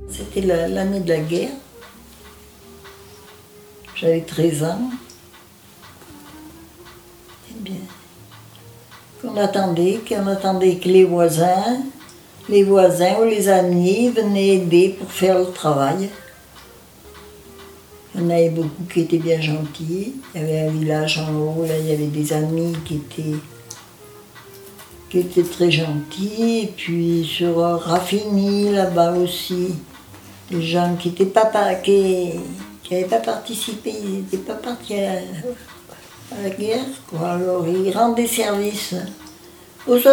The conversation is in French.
C'était l'année de la guerre. J'avais 13 ans. Eh bien, qu'on attendait que les voisins ou les amis venaient aider pour faire le travail. Il y en avait beaucoup qui étaient bien gentils. Il y avait un village en haut, là, il y avait des amis qui étaient très gentils. Et puis sur Raffigny, là-bas aussi, des gens qui n'avaient pas participé, ils n'étaient pas partis à la guerre, quoi. Alors ils rendaient service aux